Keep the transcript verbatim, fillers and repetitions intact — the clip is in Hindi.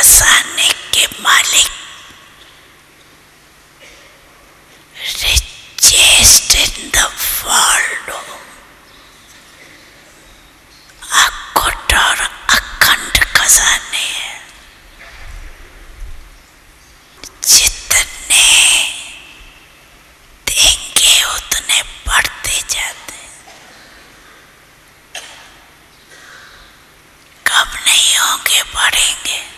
खजाने के मालिक, richest in the world, अखुट और अखंड खजाने हैं, जितने देंगे उतने बढ़ते जाते, कब नहीं होंगे, बढ़ेंगे।